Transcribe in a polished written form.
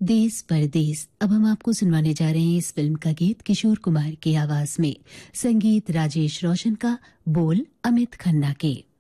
देश परदेश। अब हम आपको सुनवाने जा रहे हैं इस फिल्म का गीत किशोर कुमार की आवाज में, संगीत राजेश रोशन का, बोल अमित खन्ना के।